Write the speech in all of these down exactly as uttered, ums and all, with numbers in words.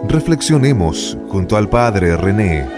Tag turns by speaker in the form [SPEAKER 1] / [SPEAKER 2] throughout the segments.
[SPEAKER 1] Reflexionemos junto al Padre René.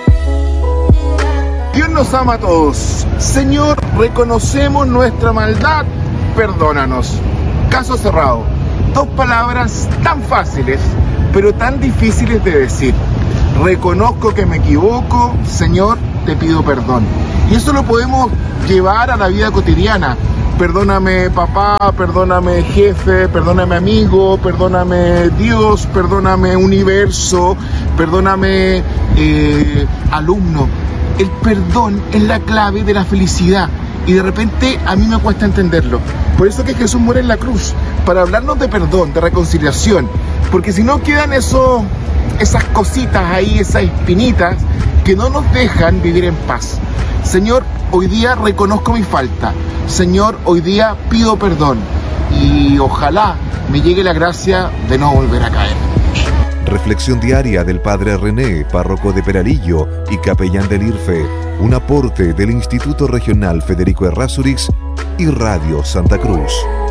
[SPEAKER 2] Dios nos ama a todos. Señor, reconocemos nuestra maldad, perdónanos. Caso cerrado. Dos palabras tan fáciles, pero tan difíciles de decir. Reconozco que me equivoco, Señor, te pido perdón. Y eso lo podemos llevar a la vida cotidiana. Perdóname papá, perdóname jefe, perdóname amigo, perdóname Dios, perdóname universo, perdóname eh, alumno. El perdón es la clave de la felicidad y de repente a mí me cuesta entenderlo. Por eso que Jesús muere en la cruz, para hablarnos de perdón, de reconciliación, porque si no quedan eso, esas cositas ahí, esas espinitas que no nos dejan vivir en paz. Señor, hoy día reconozco mi falta. Señor, hoy día pido perdón y ojalá me llegue la gracia de no volver a caer.
[SPEAKER 1] Reflexión diaria del Padre René, párroco de Peralillo y capellán del I R F E, un aporte del Instituto Regional Federico Errázuriz y Radio Santa Cruz.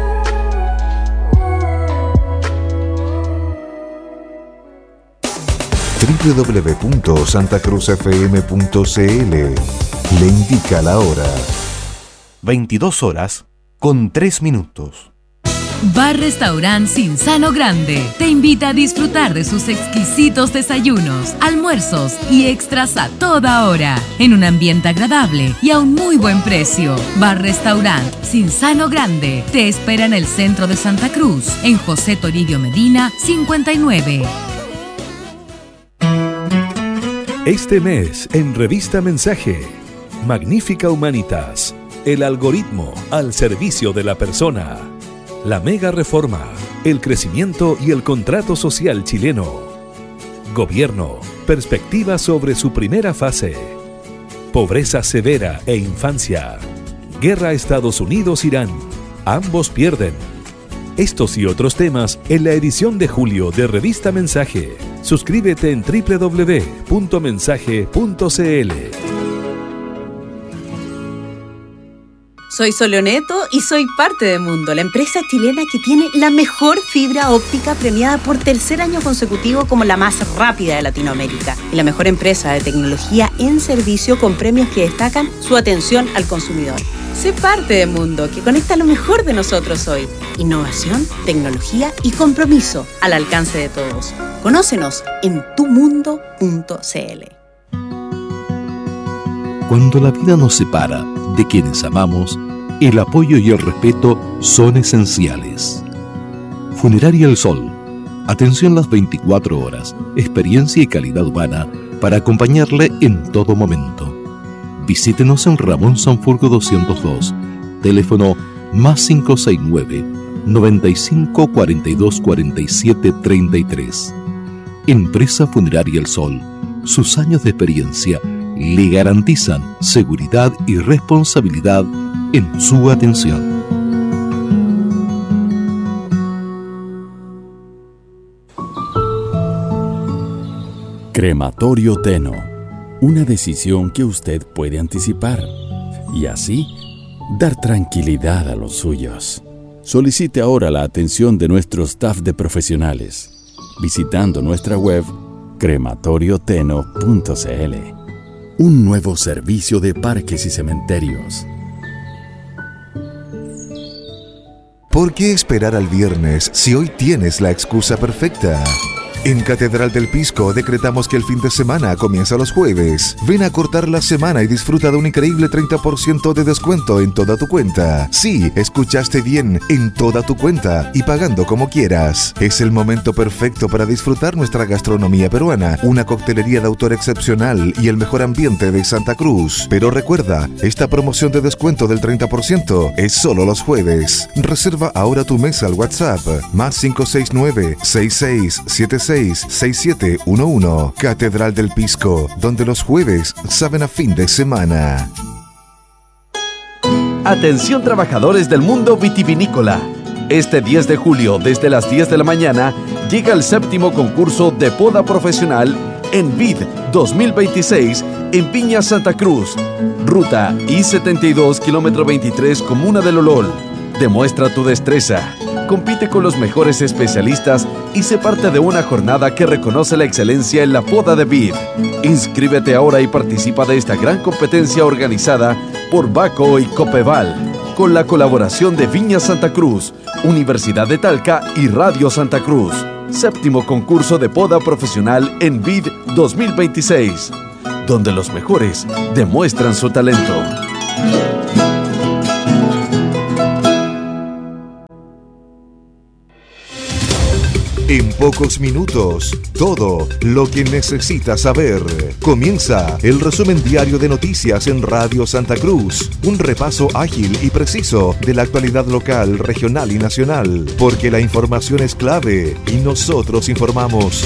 [SPEAKER 1] doble u doble u doble u punto santa cruz f m punto c l le indica la hora.
[SPEAKER 3] veintidós horas con tres minutos.
[SPEAKER 4] Bar Restaurant Cinzano Grande te invita a disfrutar de sus exquisitos desayunos, almuerzos y extras a toda hora, en un ambiente agradable y a un muy buen precio. Bar Restaurant Cinzano Grande te espera en el centro de Santa Cruz, en José Toribio Medina cincuenta y nueve.
[SPEAKER 5] Este mes en Revista Mensaje, Magnífica Humanitas, el algoritmo al servicio de la persona. La mega reforma, el crecimiento y el contrato social chileno. Gobierno, perspectiva sobre su primera fase. Pobreza severa e infancia. Guerra Estados Unidos-Irán. Ambos pierden. Estos y otros temas en la edición de julio de Revista Mensaje. Suscríbete en doble u doble u doble u punto mensaje punto c l.
[SPEAKER 6] Soy Soloneto y soy parte de Mundo, la empresa chilena que tiene la mejor fibra óptica premiada por tercer año consecutivo como la más rápida de Latinoamérica y la mejor empresa de tecnología en servicio con premios que destacan su atención al consumidor. Sé parte de Mundo, que conecta lo mejor de nosotros hoy. Innovación, tecnología y compromiso al alcance de todos. Conócenos en tu mundo punto c l.
[SPEAKER 7] Cuando la vida nos separa de quienes amamos, el apoyo y el respeto son esenciales. Funeraria El Sol. Atención las veinticuatro horas, experiencia y calidad humana para acompañarle en todo momento. Visítenos en Ramón Sanfurgo doscientos dos, teléfono más cinco seis nueve, noventa y cinco cuarenta y dos cuarenta y siete treinta y tres. Empresa Funeraria El Sol. Sus años de experiencia le garantizan seguridad y responsabilidad en su atención.
[SPEAKER 8] Crematorio Teno, una decisión que usted puede anticipar y así dar tranquilidad a los suyos. Solicite ahora la atención de nuestro staff de profesionales visitando nuestra web crematorio teno punto c l. Un nuevo servicio de parques y cementerios.
[SPEAKER 1] ¿Por qué esperar al viernes si hoy tienes la excusa perfecta? En Catedral del Pisco decretamos que el fin de semana comienza los jueves. Ven a cortar la semana y disfruta de un increíble treinta por ciento de descuento en toda tu cuenta. Sí, escuchaste bien, en toda tu cuenta y pagando como quieras. Es el momento perfecto para disfrutar nuestra gastronomía peruana, una coctelería de autor excepcional y el mejor ambiente de Santa Cruz. Pero recuerda, esta promoción de descuento del treinta por ciento es solo los jueves. Reserva ahora tu mesa al WhatsApp más cinco seis nueve, seis seis siete seis seis siete uno uno. Catedral del Pisco, donde los jueves saben a fin de semana.
[SPEAKER 9] Atención trabajadores del mundo vitivinícola. Este diez de julio, desde las diez de la mañana, llega el séptimo concurso de poda profesional en Vid dos mil veintiséis en Viña Santa Cruz. Ruta I setenta y dos, kilómetro veintitrés, Comuna del Olol. Demuestra tu destreza, compite con los mejores especialistas y sé parte de una jornada que reconoce la excelencia en la poda de vid. Inscríbete ahora y participa de esta gran competencia organizada por Baco y Copeval, con la colaboración de Viña Santa Cruz, Universidad de Talca y Radio Santa Cruz. Séptimo concurso de poda profesional en vid dos mil veintiséis, donde los mejores demuestran su talento.
[SPEAKER 1] En pocos minutos, todo lo que necesitas saber. Comienza el resumen diario de noticias en Radio Santa Cruz. Un repaso ágil y preciso de la actualidad local, regional y nacional. Porque la información es clave y nosotros informamos.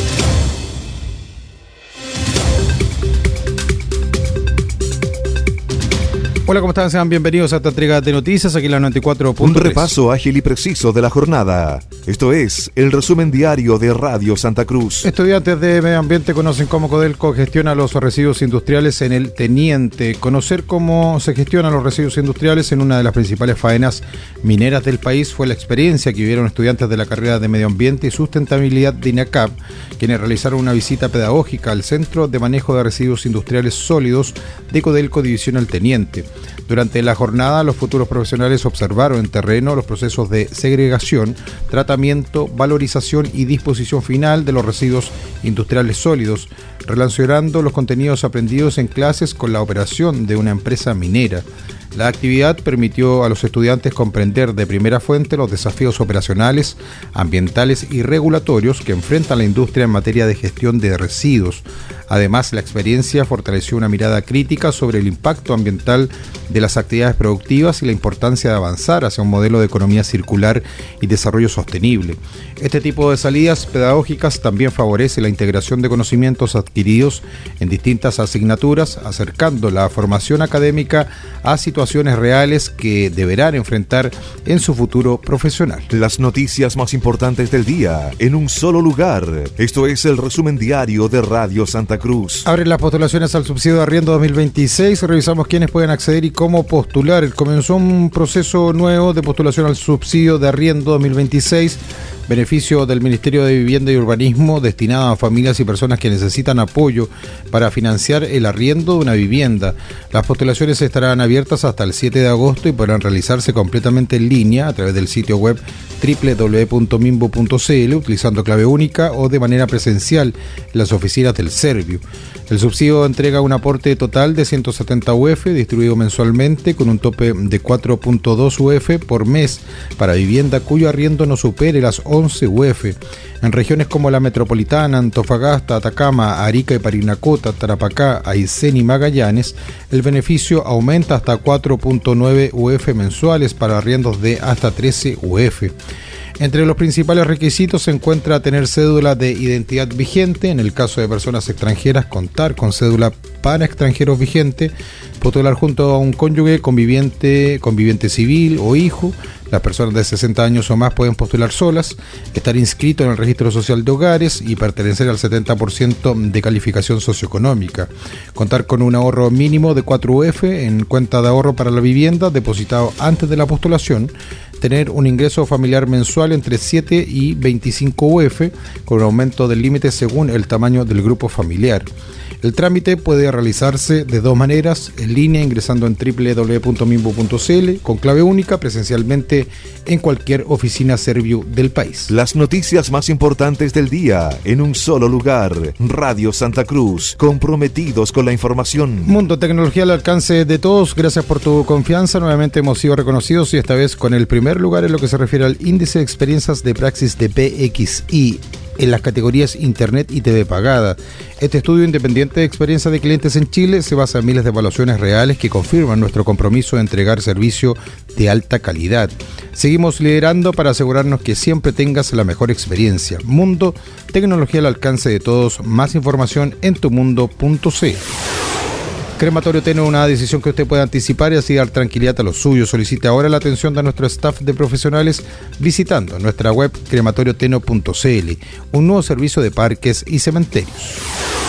[SPEAKER 10] Hola, ¿cómo están? Sean bienvenidos a esta entrega de noticias aquí en la noventa y cuatro punto tres.
[SPEAKER 1] Un repaso ágil y preciso de la jornada. Esto es el resumen diario de Radio Santa Cruz.
[SPEAKER 10] Estudiantes de medio ambiente conocen cómo Codelco gestiona los residuos industriales en el Teniente. Conocer cómo se gestionan los residuos industriales en una de las principales faenas mineras del país fue la experiencia que vivieron estudiantes de la carrera de medio ambiente y sustentabilidad de INACAP, quienes realizaron una visita pedagógica al Centro de Manejo de Residuos Industriales Sólidos de Codelco División El Teniente. Durante la jornada, los futuros profesionales observaron en terreno los procesos de segregación, tratamiento, valorización y disposición final de los residuos industriales sólidos, relacionando los contenidos aprendidos en clases con la operación de una empresa minera. La actividad permitió a los estudiantes comprender de primera fuente los desafíos operacionales, ambientales y regulatorios que enfrenta la industria en materia de gestión de residuos. Además, la experiencia fortaleció una mirada crítica sobre el impacto ambiental de las actividades productivas y la importancia de avanzar hacia un modelo de economía circular y desarrollo sostenible. Este tipo de salidas pedagógicas también favorece la integración de conocimientos adquiridos en distintas asignaturas, acercando la formación académica a situaciones reales que deberán enfrentar en su futuro profesional.
[SPEAKER 1] Las noticias más importantes del día en un solo lugar. Esto es el resumen diario de Radio Santa Cruz.
[SPEAKER 10] Abren las postulaciones al subsidio de arriendo dos mil veintiséis. Revisamos quiénes pueden acceder y cómo postular. Comenzó un proceso nuevo de postulación al subsidio de arriendo dos mil veintiséis. Beneficio del Ministerio de Vivienda y Urbanismo destinado a familias y personas que necesitan apoyo para financiar el arriendo de una vivienda. Las postulaciones estarán abiertas hasta el siete de agosto y podrán realizarse completamente en línea a través del sitio web doble u doble u doble u punto mimbo punto c l utilizando clave única o de manera presencial en las oficinas del Servio. El subsidio entrega un aporte total de ciento setenta U F distribuido mensualmente con un tope de cuatro punto dos U F por mes para vivienda cuyo arriendo no supere las once U F. En regiones como la Metropolitana, Antofagasta, Atacama, Arica y Parinacota, Tarapacá, Aysén y Magallanes, el beneficio aumenta hasta cuatro punto nueve U F mensuales para arriendos de hasta trece U F. Entre los principales requisitos se encuentra tener cédula de identidad vigente, en el caso de personas extranjeras contar con cédula para extranjeros vigente, postular junto a un cónyuge, conviviente, conviviente civil o hijo. Las personas de sesenta años o más pueden postular solas, estar inscrito en el registro social de hogares y pertenecer al setenta por ciento de calificación socioeconómica. Contar con un ahorro mínimo de cuatro U F en cuenta de ahorro para la vivienda depositado antes de la postulación. Tener un ingreso familiar mensual entre siete y veinticinco U F con un aumento del límite según el tamaño del grupo familiar. El trámite puede realizarse de dos maneras, en línea ingresando en doble u doble u doble u punto mimbo punto c l con clave única, presencialmente en cualquier oficina Serviu del país.
[SPEAKER 1] Las noticias más importantes del día en un solo lugar. Radio Santa Cruz, comprometidos con la información.
[SPEAKER 10] Mundo Tecnología al alcance de todos, gracias por tu confianza. Nuevamente hemos sido reconocidos y esta vez con el primer lugar en lo que se refiere al índice de experiencias de praxis de P X I en las categorías Internet y T V pagada. Este estudio independiente de experiencia de clientes en Chile se basa en miles de evaluaciones reales que confirman nuestro compromiso de entregar servicio de alta calidad. Seguimos liderando para asegurarnos que siempre tengas la mejor experiencia. Mundo, tecnología al alcance de todos. Más información en tumundo punto c l. Crematorio Teno, una decisión que usted puede anticipar y así dar tranquilidad a los suyos. Solicite ahora la atención de nuestro staff de profesionales visitando nuestra web crematorio teno punto c l, un nuevo servicio de parques y cementerios.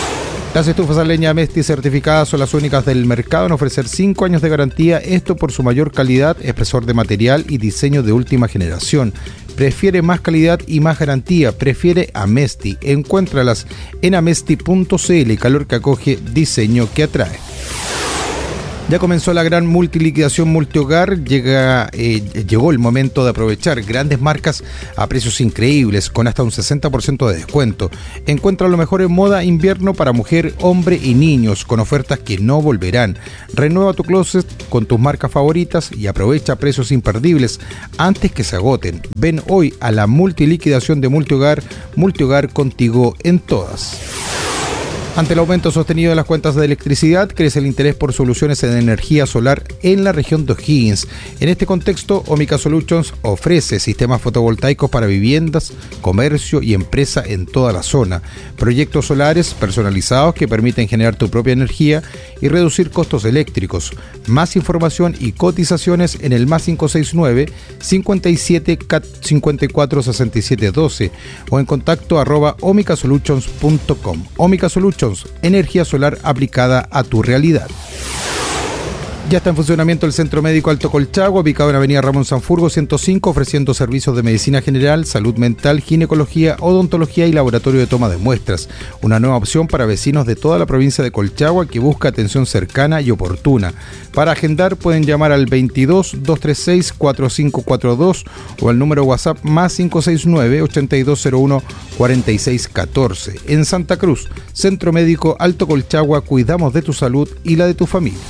[SPEAKER 10] Las estufas a leña Amesti certificadas son las únicas del mercado en ofrecer cinco años de garantía, esto por su mayor calidad, espesor de material y diseño de última generación. Prefiere más calidad y más garantía, prefiere Amesti. Encuéntralas en amesti punto c l, calor que acoge, diseño que atrae. Ya comenzó la gran multiliquidación multihogar, llega, eh, llegó el momento de aprovechar grandes marcas a precios increíbles, con hasta un sesenta por ciento de descuento. Encuentra lo mejor en moda invierno para mujer, hombre y niños, con ofertas que no volverán. Renueva tu closet con tus marcas favoritas y aprovecha precios imperdibles antes que se agoten. Ven hoy a la multiliquidación de multihogar, multihogar contigo en todas. Ante el aumento sostenido de las cuentas de electricidad, crece el interés por soluciones en energía solar en la región de O'Higgins. En este contexto, Omica Solutions ofrece sistemas fotovoltaicos para viviendas, comercio y empresa en toda la zona. Proyectos solares personalizados que permiten generar tu propia energía y reducir costos eléctricos. Más información y cotizaciones en el más cinco seis nueve, cincuenta y siete, cincuenta y cuatro, sesenta y siete doce o en contacto arroba omica solutions punto com. Omica Solutions, energía solar aplicada a tu realidad. Ya está en funcionamiento el Centro Médico Alto Colchagua, ubicado en Avenida Ramón Sanfurgo ciento cinco, ofreciendo servicios de medicina general, salud mental, ginecología, odontología y laboratorio de toma de muestras. Una nueva opción para vecinos de toda la provincia de Colchagua que busca atención cercana y oportuna. Para agendar pueden llamar al veintidós, doscientos treinta y seis, cuarenta y cinco cuarenta y dos o al número WhatsApp más cinco seis nueve, ochenta y dos cero uno, cuarenta y seis catorce. En Santa Cruz, Centro Médico Alto Colchagua, cuidamos de tu salud y la de tu familia.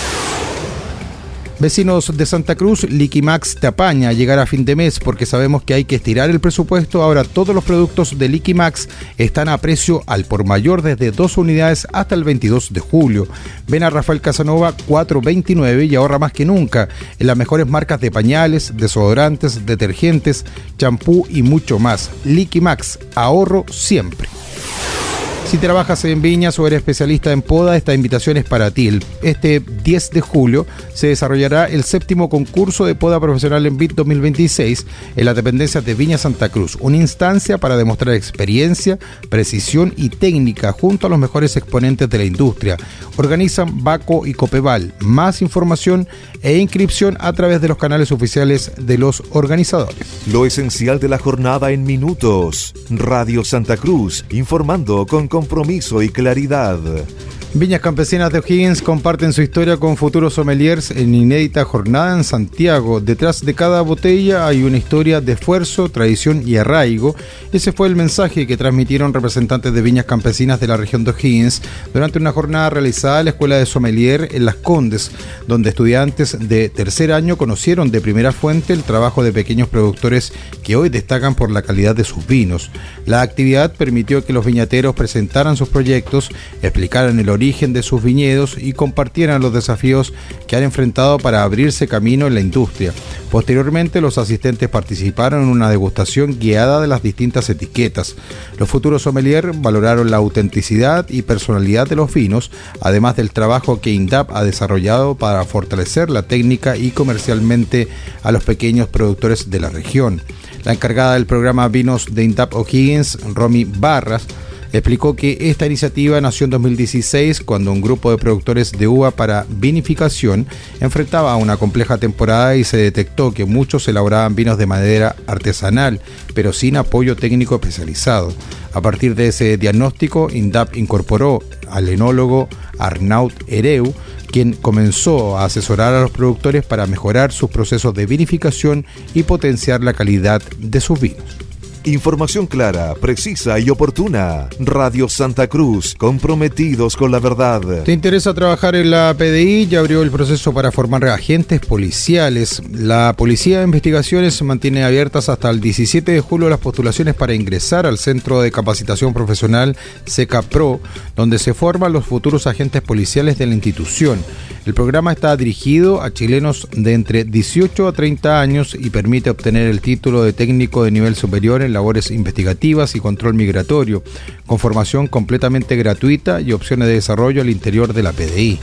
[SPEAKER 10] Vecinos de Santa Cruz, Liquimax te apaña a llegar a fin de mes porque sabemos que hay que estirar el presupuesto. Ahora todos los productos de Liquimax están a precio al por mayor desde dos unidades hasta el veintidós de julio. Ven a Rafael Casanova cuatrocientos veintinueve y ahorra más que nunca en las mejores marcas de pañales, desodorantes, detergentes, champú y mucho más. Liquimax, ahorro siempre. Si trabajas en viñas o eres especialista en poda, esta invitación es para ti. Este diez de julio se desarrollará el séptimo concurso de poda profesional en V I D dos mil veintiséis en las dependencias de Viña Santa Cruz, una instancia para demostrar experiencia, precisión y técnica junto a los mejores exponentes de la industria. Organizan Baco y Copeval. Más información e inscripción a través de los canales oficiales de los organizadores.
[SPEAKER 1] Lo esencial de la jornada en minutos. Radio Santa Cruz, informando con compromiso y claridad.
[SPEAKER 10] Viñas Campesinas de O'Higgins comparten su historia con futuros sommeliers en inédita jornada en Santiago. Detrás de cada botella hay una historia de esfuerzo, tradición y arraigo. Ese fue el mensaje que transmitieron representantes de Viñas Campesinas de la región de O'Higgins durante una jornada realizada en la Escuela de Sommelier en Las Condes, donde estudiantes de tercer año conocieron de primera fuente el trabajo de pequeños productores que hoy destacan por la calidad de sus vinos. La actividad permitió que los viñateros presentaran sus proyectos, explicaran el origen de sus viñedos y compartieran los desafíos que han enfrentado para abrirse camino en la industria. Posteriormente, los asistentes participaron en una degustación guiada de las distintas etiquetas. Los futuros sommelier valoraron la autenticidad y personalidad de los vinos, además del trabajo que INDAP ha desarrollado para fortalecer la técnica y comercialmente a los pequeños productores de la región. La encargada del programa Vinos de INDAP O'Higgins, Romy Barras, explicó que esta iniciativa nació en dos mil dieciséis cuando un grupo de productores de uva para vinificación enfrentaba una compleja temporada y se detectó que muchos elaboraban vinos de madera artesanal, pero sin apoyo técnico especializado. A partir de ese diagnóstico, INDAP incorporó al enólogo Arnaud Hereu, quien comenzó a asesorar a los productores para mejorar sus procesos de vinificación y potenciar la calidad de sus vinos.
[SPEAKER 1] Información clara, precisa y oportuna. Radio Santa Cruz, comprometidos con la verdad.
[SPEAKER 10] ¿Te interesa trabajar en la P D I? Ya abrió el proceso para formar agentes policiales. La Policía de Investigaciones mantiene abiertas hasta el diecisiete de julio las postulaciones para ingresar al Centro de Capacitación Profesional SECAPRO, donde se forman los futuros agentes policiales de la institución. El programa está dirigido a chilenos de entre dieciocho a treinta años y permite obtener el título de técnico de nivel superior en labores investigativas y control migratorio, con formación completamente gratuita y opciones de desarrollo al interior de la P D I.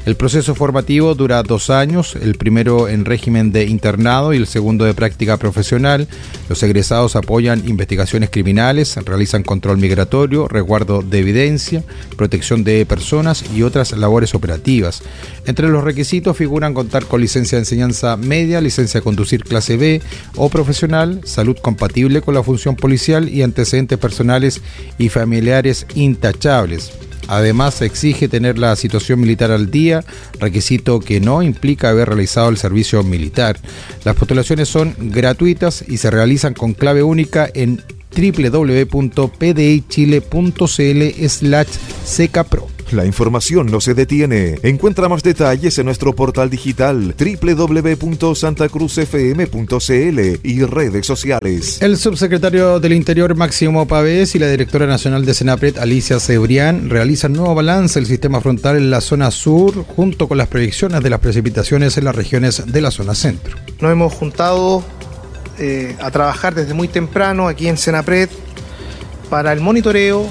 [SPEAKER 10] El proceso formativo dura dos años, el primero en régimen de internado y el segundo de práctica profesional. Los egresados apoyan investigaciones criminales, realizan control migratorio, resguardo de evidencia, protección de personas y otras labores operativas. Entre los requisitos figuran contar con licencia de enseñanza media, licencia de conducir clase B o profesional, salud compatible con la función policial y antecedentes personales y familiares intachables. Además, se exige tener la situación militar al día, requisito que no implica haber realizado el servicio militar. Las postulaciones son gratuitas y se realizan con clave única en doble u doble u doble u punto p d i chile punto c l slash secapro.
[SPEAKER 1] La información no se detiene. Encuentra más detalles en nuestro portal digital doble u doble u doble u punto santa cruz f m punto c l y redes sociales.
[SPEAKER 10] El subsecretario del Interior Máximo Pavés y la directora nacional de Senapred Alicia Cebrián realizan nuevo balance del sistema frontal en la zona sur junto con las proyecciones de las precipitaciones en las regiones de la zona centro.
[SPEAKER 11] Nos hemos juntado eh, a trabajar desde muy temprano aquí en Senapred para el monitoreo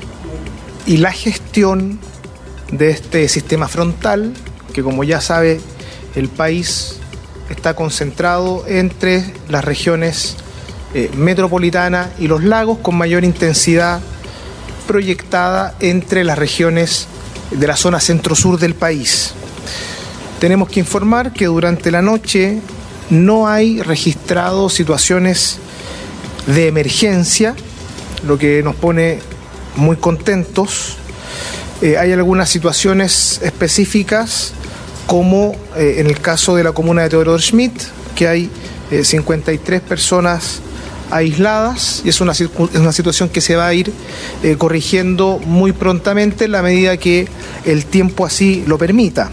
[SPEAKER 11] y la gestión de este sistema frontal, que como ya sabe, el país está concentrado entre las regiones eh, metropolitana y los lagos, con mayor intensidad proyectada entre las regiones de la zona centro-sur del país. Tenemos que informar que durante la noche no hay registrado situaciones de emergencia, lo que nos pone muy contentos. Eh, hay algunas situaciones específicas, como eh, en el caso de la comuna de Teodoro Schmidt, que hay eh, cincuenta y tres personas aisladas, y es una, es una situación que se va a ir eh, corrigiendo muy prontamente en la medida que el tiempo así lo permita.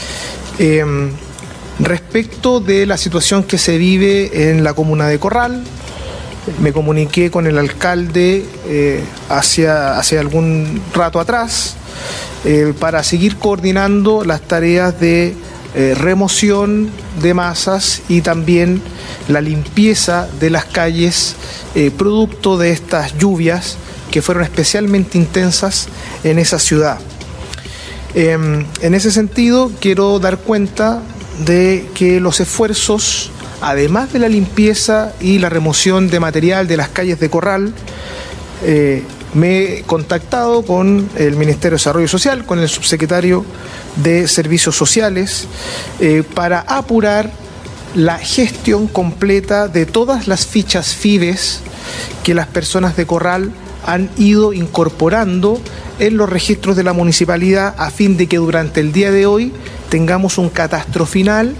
[SPEAKER 11] Eh, respecto de la situación que se vive en la comuna de Corral, me comuniqué con el alcalde eh, hacia, hacia algún rato atrás eh, para seguir coordinando las tareas de eh, remoción de masas y también la limpieza de las calles eh, producto de estas lluvias que fueron especialmente intensas en esa ciudad. Eh, en ese sentido, quiero dar cuenta de que los esfuerzos, además de la limpieza y la remoción de material de las calles de Corral, eh, me he contactado con el Ministerio de Desarrollo Social, con el subsecretario de Servicios Sociales, eh, para apurar la gestión completa de todas las fichas FIDES que las personas de Corral han ido incorporando en los registros de la municipalidad, a fin de que durante el día de hoy tengamos un catastro final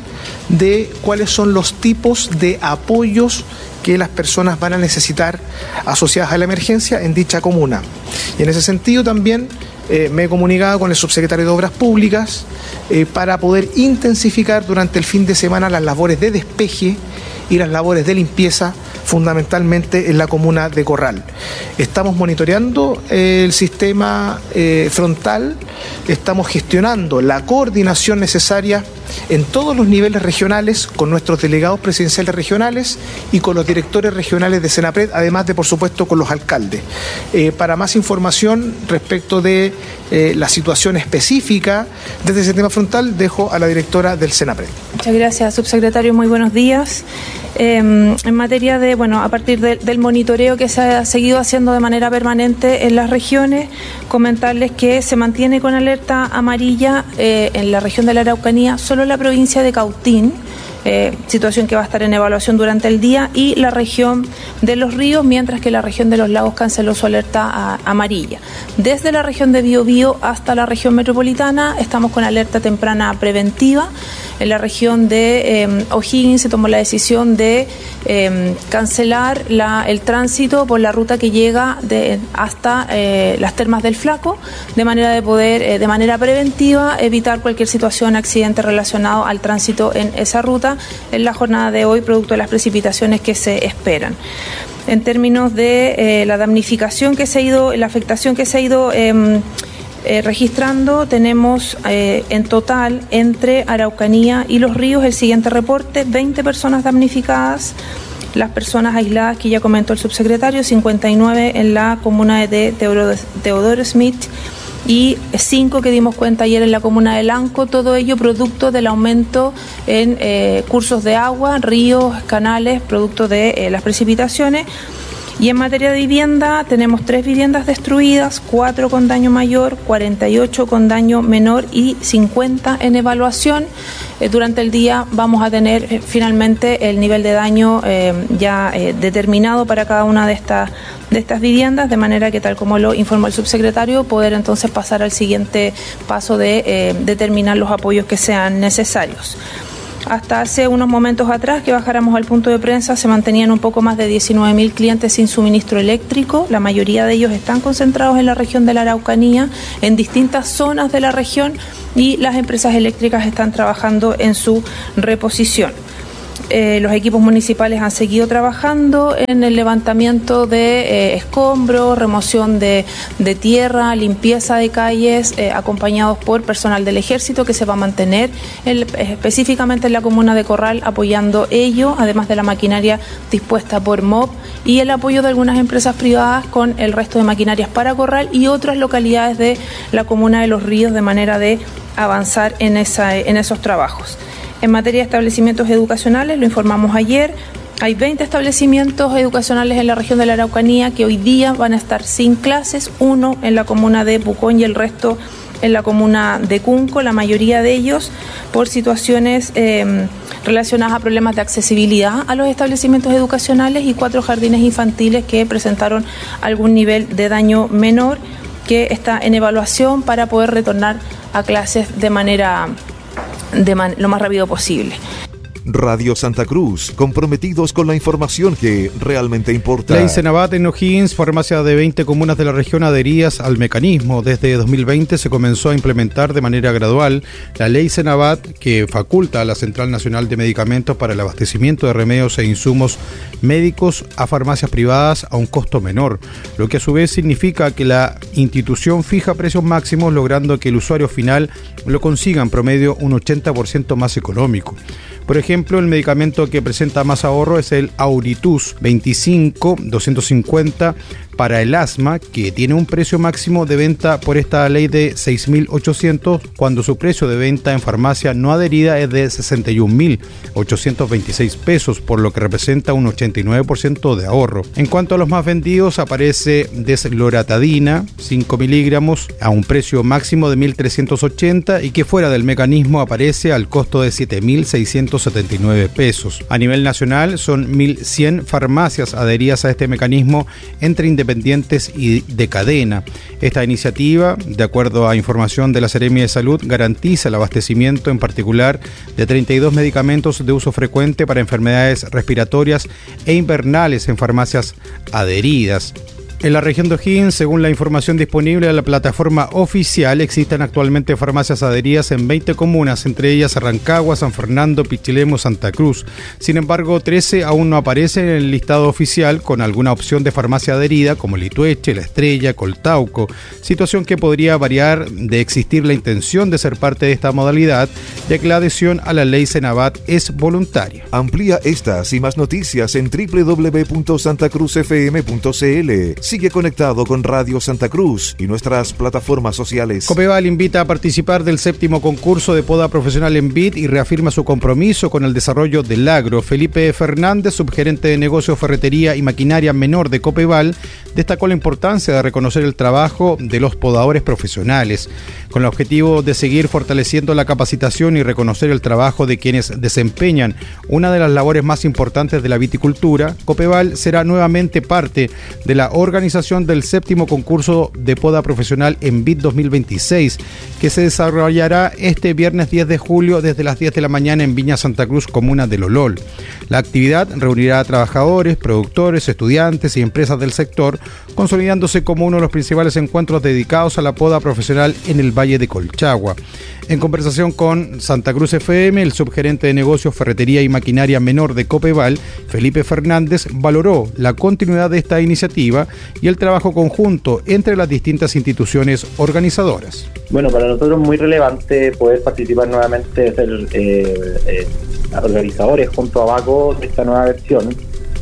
[SPEAKER 11] de cuáles son los tipos de apoyos que las personas van a necesitar asociadas a la emergencia en dicha comuna. Y en ese sentido también eh, me he comunicado con el subsecretario de Obras Públicas eh, para poder intensificar durante el fin de semana las labores de despeje y las labores de limpieza, fundamentalmente en la comuna de Corral. Estamos monitoreando el sistema eh, frontal, estamos gestionando la coordinación necesaria en todos los niveles regionales con nuestros delegados presidenciales regionales y con los directores regionales de Senapred, además de, por supuesto, con los alcaldes. Eh, para más información respecto de eh, la situación específica de este sistema frontal, dejo a la directora del Senapred.
[SPEAKER 12] Muchas gracias, subsecretario. Muy buenos días. Eh, en materia de, bueno, a partir de, del monitoreo que se ha seguido haciendo de manera permanente en las regiones, comentarles que se mantiene con alerta amarilla eh, en la región de la Araucanía, solo la provincia de Cautín, eh, situación que va a estar en evaluación durante el día, y la región de Los Ríos, mientras que la región de los Lagos canceló su alerta a, amarilla. Desde la región de Biobío hasta la región metropolitana estamos con alerta temprana preventiva. En la región de eh, O'Higgins se tomó la decisión de eh, cancelar la, el tránsito por la ruta que llega de, hasta eh, las Termas del Flaco, de manera de poder, eh, de manera preventiva, evitar cualquier situación, accidente relacionado al tránsito en esa ruta en la jornada de hoy, producto de las precipitaciones que se esperan. En términos de eh, la damnificación que se ha ido, la afectación que se ha ido eh, Eh, registrando, tenemos eh, en total entre Araucanía y Los Ríos el siguiente reporte: veinte personas damnificadas, las personas aisladas que ya comentó el subsecretario, cincuenta y nueve en la comuna de Teodoro, Teodoro Schmidt y cinco que dimos cuenta ayer en la comuna de Lanco, todo ello producto del aumento en eh, cursos de agua, ríos, canales, producto de eh, las precipitaciones. Y en materia de vivienda tenemos tres viviendas destruidas, cuatro con daño mayor, cuarenta y ocho con daño menor y cincuenta en evaluación. Eh, durante el día vamos a tener eh, finalmente el nivel de daño eh, ya eh, determinado para cada una de estas, de estas viviendas, de manera que, tal como lo informó el subsecretario, poder entonces pasar al siguiente paso de eh, determinar los apoyos que sean necesarios. Hasta hace unos momentos atrás, que bajáramos al punto de prensa, se mantenían un poco más de diecinueve mil clientes sin suministro eléctrico. La mayoría de ellos están concentrados en la región de la Araucanía, en distintas zonas de la región, y las empresas eléctricas están trabajando en su reposición. Eh, los equipos municipales han seguido trabajando en el levantamiento de eh, escombros, remoción de, de tierra, limpieza de calles, eh, acompañados por personal del Ejército que se va a mantener el, específicamente en la comuna de Corral apoyando ello, además de la maquinaria dispuesta por M O B y el apoyo de algunas empresas privadas con el resto de maquinarias para Corral y otras localidades de la comuna de Los Ríos, de manera de avanzar en, esa, en esos trabajos. En materia de establecimientos educacionales, lo informamos ayer, hay veinte establecimientos educacionales en la región de la Araucanía que hoy día van a estar sin clases, uno en la comuna de Pucón y el resto en la comuna de Cunco, la mayoría de ellos por situaciones eh, relacionadas a problemas de accesibilidad a los establecimientos educacionales, y cuatro jardines infantiles que presentaron algún nivel de daño menor, que está en evaluación para poder retornar a clases de manera de man- lo más rápido posible.
[SPEAKER 1] Radio Santa Cruz, comprometidos con la información que realmente importa.
[SPEAKER 10] La INSENAVAT en O'Higgins, farmacia de veinte comunas de la región adheridas al mecanismo. Desde dos mil veinte se comenzó a implementar de manera gradual la ley SENAVAT, que faculta a la Central Nacional de Medicamentos para el abastecimiento de remedios e insumos médicos a farmacias privadas a un costo menor, lo que a su vez significa que la institución fija precios máximos, logrando que el usuario final lo consiga en promedio un ochenta por ciento más económico. Por ejemplo, el medicamento que presenta más ahorro es el Auritus veinticinco doscientos cincuenta para el asma, que tiene un precio máximo de venta por esta ley de seis mil ochocientos, cuando su precio de venta en farmacia no adherida es de sesenta y un mil ochocientos veintiséis pesos, por lo que representa un ochenta y nueve por ciento de ahorro. En cuanto a los más vendidos, aparece desloratadina, cinco miligramos, a un precio máximo de mil trescientos ochenta, y que fuera del mecanismo aparece al costo de siete mil seiscientos setenta y nueve pesos. A nivel nacional son mil cien farmacias adheridas a este mecanismo entre independientes y de cadena. Esta iniciativa, de acuerdo a información de la Seremi de Salud, garantiza el abastecimiento en particular de treinta y dos medicamentos de uso frecuente para enfermedades respiratorias e invernales en farmacias adheridas. En la región de O'Higgins, según la información disponible de la plataforma oficial, existen actualmente farmacias adheridas en veinte comunas, entre ellas Rancagua, San Fernando, Pichilemu, Santa Cruz. Sin embargo, trece aún no aparecen en el listado oficial con alguna opción de farmacia adherida, como Litueche, La Estrella, Coltauco, situación que podría variar de existir la intención de ser parte de esta modalidad, ya que la adhesión a la ley SENAVAT es voluntaria.
[SPEAKER 1] Amplía estas y más noticias en doble u doble u doble u punto santa cruz f m punto c l. Sigue conectado con Radio Santa Cruz y nuestras plataformas sociales.
[SPEAKER 10] Copeval invita a participar del séptimo concurso de poda profesional en V I D y reafirma su compromiso con el desarrollo del agro. Felipe Fernández, subgerente de negocios, ferretería y maquinaria menor de Copeval, destacó la importancia de reconocer el trabajo de los podadores profesionales, con el objetivo de seguir fortaleciendo la capacitación y reconocer el trabajo de quienes desempeñan una de las labores más importantes de la viticultura. Copeval será nuevamente parte de la organización del séptimo concurso de poda profesional en V I D dos mil veintiséis, que se desarrollará este viernes diez de julio desde las diez de la mañana en Viña Santa Cruz, comuna de Lolol. La actividad reunirá a trabajadores, productores, estudiantes y empresas del sector, consolidándose como uno de los principales encuentros dedicados a la poda profesional en el Valle de Colchagua. En conversación con Santa Cruz F M, el subgerente de negocios, ferretería y maquinaria menor de Copeval, Felipe Fernández, valoró la continuidad de esta iniciativa y el trabajo conjunto entre las distintas instituciones organizadoras.
[SPEAKER 13] Bueno, para nosotros es muy relevante poder participar nuevamente, ser eh, eh, organizadores junto a Baco de esta nueva versión,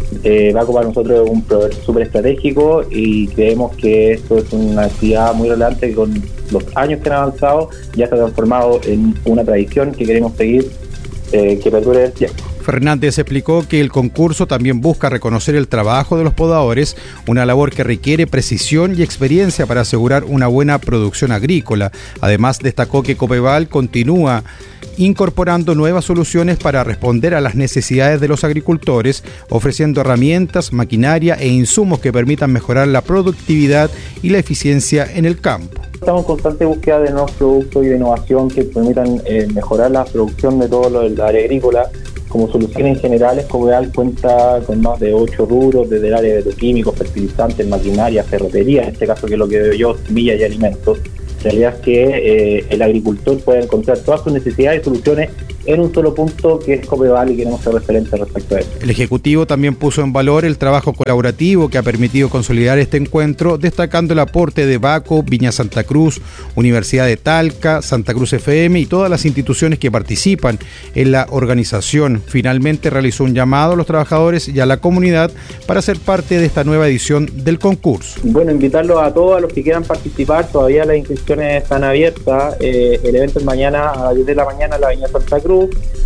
[SPEAKER 13] Eh, Vaco para nosotros es un proveedor súper estratégico y creemos que esto es una actividad muy relevante que con los años que han avanzado ya se ha transformado en una tradición que queremos seguir, eh, que perdure el tiempo.
[SPEAKER 10] Fernández explicó que el concurso también busca reconocer el trabajo de los podadores, una labor que requiere precisión y experiencia para asegurar una buena producción agrícola. Además, destacó que Copeval continúa incorporando nuevas soluciones para responder a las necesidades de los agricultores, ofreciendo herramientas, maquinaria e insumos que permitan mejorar la productividad y la eficiencia en el campo.
[SPEAKER 13] Estamos en constante búsqueda de nuevos productos y de innovación que permitan eh, mejorar la producción de todo lo del área agrícola. Como soluciones generales, Copeval cuenta con más de ocho rubros desde el área de químicos, fertilizantes, maquinaria, ferretería, en este caso que es lo que veo yo, semillas y alimentos. La realidad es que eh, el agricultor puede encontrar todas sus necesidades y soluciones en un solo punto, que es Copeval, y queremos ser referentes respecto a eso.
[SPEAKER 10] El Ejecutivo también puso en valor el trabajo colaborativo que ha permitido consolidar este encuentro, destacando el aporte de Vaco, Viña Santa Cruz, Universidad de Talca, Santa Cruz F M y todas las instituciones que participan en la organización. Finalmente realizó un llamado a los trabajadores y a la comunidad para ser parte de esta nueva edición del concurso.
[SPEAKER 13] Bueno, invitarlos a todos, a los que quieran participar, todavía las inscripciones están abiertas. Eh, el evento es mañana a las diez de la mañana en la Viña Santa Cruz.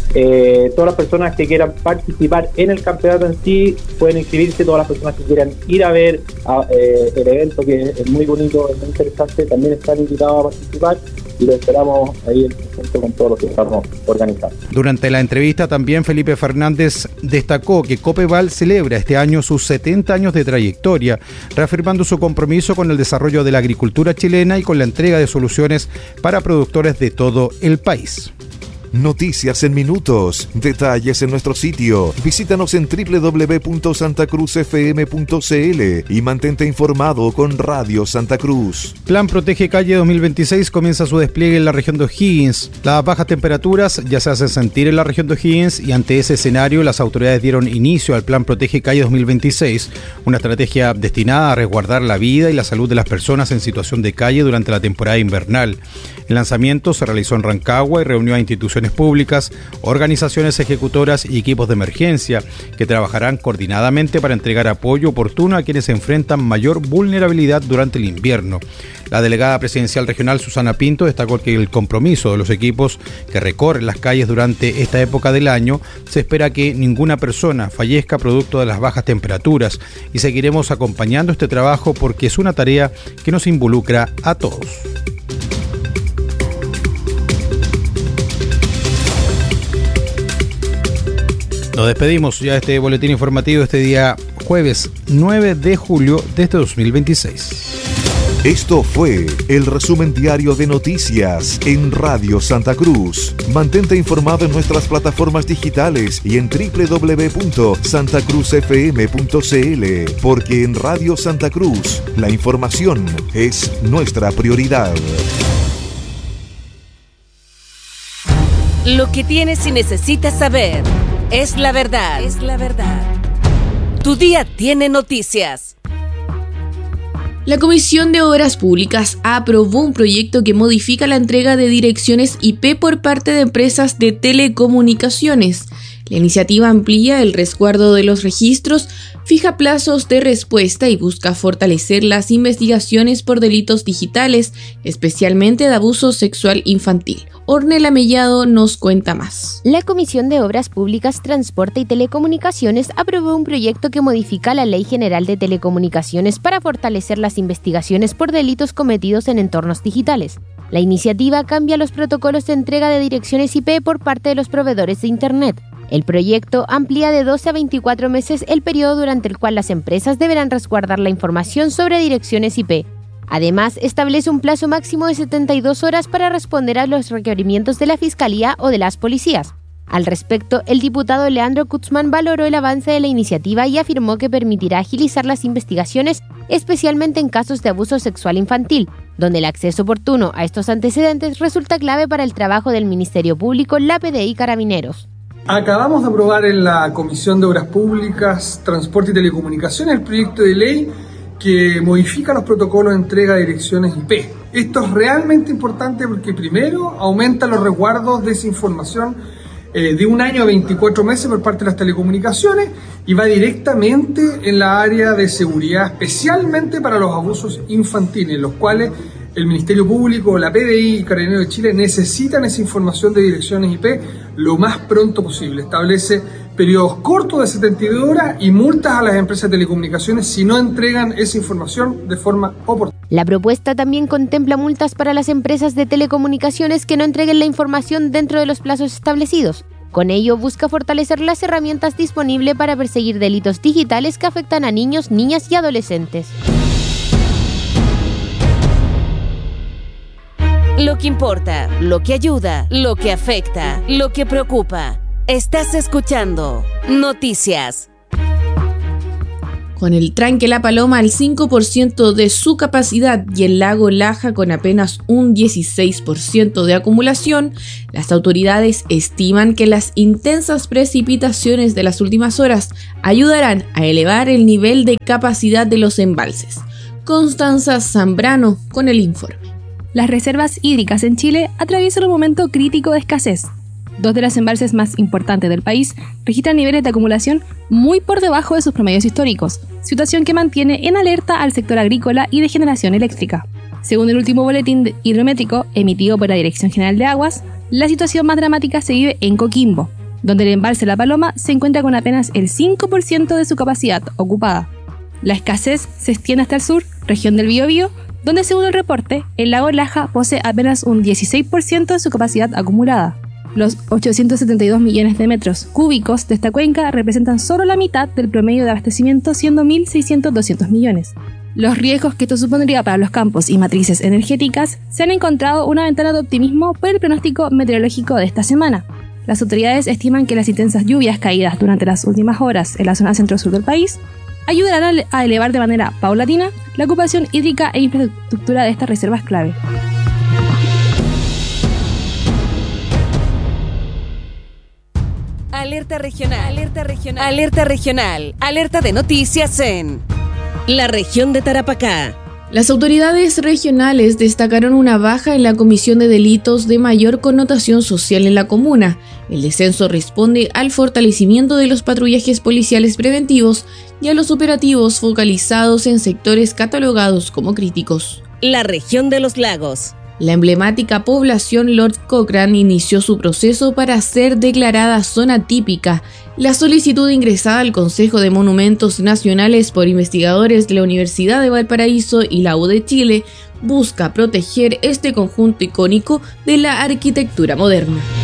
[SPEAKER 13] Eh, todas las personas que quieran participar en el campeonato en sí pueden inscribirse, todas las personas que quieran ir a ver a, eh, el evento, que es muy bonito, es muy interesante, también están invitados a participar y lo esperamos ahí junto con todos los que estamos organizando.
[SPEAKER 10] Durante la entrevista también Felipe Fernández destacó que Copeval celebra este año sus setenta años de trayectoria, reafirmando su compromiso con el desarrollo de la agricultura chilena y con la entrega de soluciones para productores de todo el país.
[SPEAKER 1] Noticias en minutos, detalles en nuestro sitio. Visítanos en doble u doble u doble u punto santa cruz f m punto c l y mantente informado con Radio Santa Cruz.
[SPEAKER 10] Plan Protege Calle dos mil veintiséis comienza su despliegue en la región de O'Higgins. Las bajas temperaturas ya se hacen sentir en la región de O'Higgins y ante ese escenario las autoridades dieron inicio al Plan Protege Calle dos mil veintiséis, una estrategia destinada a resguardar la vida y la salud de las personas en situación de calle durante la temporada invernal. El lanzamiento se realizó en Rancagua y reunió a instituciones públicas, organizaciones ejecutoras y equipos de emergencia que trabajarán coordinadamente para entregar apoyo oportuno a quienes enfrentan mayor vulnerabilidad durante el invierno. La delegada presidencial regional Susana Pinto destacó que el compromiso de los equipos que recorren las calles durante esta época del año se espera que ninguna persona fallezca producto de las bajas temperaturas y seguiremos acompañando este trabajo porque es una tarea que nos involucra a todos. Nos despedimos ya de este boletín informativo este día jueves nueve de julio de este dos mil veintiséis.
[SPEAKER 1] Esto fue el resumen diario de noticias en Radio Santa Cruz. Mantente informado en nuestras plataformas digitales y en doble u doble u doble u punto santa cruz f m punto c l, porque en Radio Santa Cruz la información es nuestra prioridad.
[SPEAKER 14] Lo que tienes y necesitas saber es la verdad. Es la verdad. Tu día tiene noticias.
[SPEAKER 15] La Comisión de Obras Públicas aprobó un proyecto que modifica la entrega de direcciones I P por parte de empresas de telecomunicaciones. La iniciativa amplía el resguardo de los registros, fija plazos de respuesta y busca fortalecer las investigaciones por delitos digitales, especialmente de abuso sexual infantil. Ornella Mellado nos cuenta más.
[SPEAKER 16] La Comisión de Obras Públicas, Transporte y Telecomunicaciones aprobó un proyecto que modifica la Ley General de Telecomunicaciones para fortalecer las investigaciones por delitos cometidos en entornos digitales. La iniciativa cambia los protocolos de entrega de direcciones I P por parte de los proveedores de Internet. El proyecto amplía de doce a veinticuatro meses el periodo durante el cual las empresas deberán resguardar la información sobre direcciones I P. Además, establece un plazo máximo de setenta y dos horas para responder a los requerimientos de la Fiscalía o de las policías. Al respecto, el diputado Leandro Kutzman valoró el avance de la iniciativa y afirmó que permitirá agilizar las investigaciones, especialmente en casos de abuso sexual infantil, donde el acceso oportuno a estos antecedentes resulta clave para el trabajo del Ministerio Público, la P D I y Carabineros.
[SPEAKER 17] Acabamos de aprobar en la Comisión de Obras Públicas, Transporte y Telecomunicaciones el proyecto de ley que modifica los protocolos de entrega de direcciones I P. Esto es realmente importante porque primero aumenta los resguardos de esa información eh, de un año a veinticuatro meses por parte de las telecomunicaciones y va directamente en la área de seguridad, especialmente para los abusos infantiles, los cuales el Ministerio Público, la P D I y Carabineros de Chile necesitan esa información de direcciones I P lo más pronto posible. Establece periodos cortos de setenta y dos horas y multas a las empresas de telecomunicaciones si no entregan esa información de forma oportuna.
[SPEAKER 16] La propuesta también contempla multas para las empresas de telecomunicaciones que no entreguen la información dentro de los plazos establecidos. Con ello busca fortalecer las herramientas disponibles para perseguir delitos digitales que afectan a niños, niñas y adolescentes.
[SPEAKER 14] Lo que importa, lo que ayuda, lo que afecta, lo que preocupa. Estás escuchando Noticias.
[SPEAKER 15] Con el tranque La Paloma al cinco por ciento de su capacidad y el lago Laja con apenas un dieciséis por ciento de acumulación, las autoridades estiman que las intensas precipitaciones de las últimas horas ayudarán a elevar el nivel de capacidad de los embalses. Constanza Zambrano con el informe.
[SPEAKER 18] Las reservas hídricas en Chile atraviesan un momento crítico de escasez. Dos de los embalses más importantes del país registran niveles de acumulación muy por debajo de sus promedios históricos, situación que mantiene en alerta al sector agrícola y de generación eléctrica. Según el último boletín hidrométrico emitido por la Dirección General de Aguas, la situación más dramática se vive en Coquimbo, donde el embalse La Paloma se encuentra con apenas el cinco por ciento de su capacidad ocupada. La escasez se extiende hasta el sur, región del Biobío, donde según el reporte, el lago Laja posee apenas un dieciséis por ciento de su capacidad acumulada. Los ochocientos setenta y dos millones de metros cúbicos de esta cuenca representan solo la mitad del promedio de abastecimiento, siendo mil seiscientos a doscientos millones. Los riesgos que esto supondría para los campos y matrices energéticas se han encontrado una ventana de optimismo por el pronóstico meteorológico de esta semana. Las autoridades estiman que las intensas lluvias caídas durante las últimas horas en la zona centro-sur del país ayudarán a elevar de manera paulatina la ocupación hídrica e infraestructura de estas reservas clave.
[SPEAKER 14] Alerta regional, alerta regional, alerta regional, alerta de noticias en la región de Tarapacá.
[SPEAKER 15] Las autoridades regionales destacaron una baja en la comisión de delitos de mayor connotación social en la comuna. El descenso responde al fortalecimiento de los patrullajes policiales preventivos y a los operativos focalizados en sectores catalogados como críticos.
[SPEAKER 14] La región de los lagos.
[SPEAKER 15] La emblemática población Lord Cochrane inició su proceso para ser declarada zona típica. La solicitud ingresada al Consejo de Monumentos Nacionales por investigadores de la Universidad de Valparaíso y la U de Chile busca proteger este conjunto icónico de la arquitectura moderna.